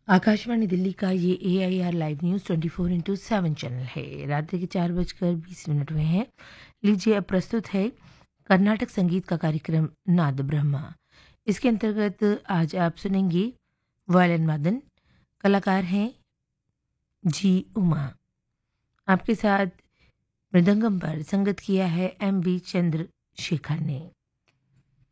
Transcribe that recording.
आकाशवाणी दिल्ली का ये AIR live news 24/7 channel है। रात्रि के 4:20 हुए हैं। लीजिए अब प्रस्तुत है कर्नाटक संगीत का कार्यक्रम नाद ब्रह्मा। इसके अंतर्गत आज आप सुनेंगे वायलिन वादन। कलाकार हैं जी उमा। आपके साथ मृदंगम पर संगत किया है MV चंद्रशेखर ने।